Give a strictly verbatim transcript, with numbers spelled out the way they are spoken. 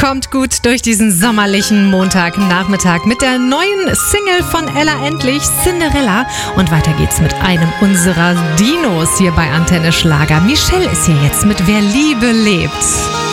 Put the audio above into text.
Kommt gut durch diesen sommerlichen Montagnachmittag mit der neuen Single von Ella Endlich, Cinderella. Und weiter geht's mit einem unserer Dinos hier bei Antenne Schlager. Michelle ist hier jetzt mit Wer Liebe lebt.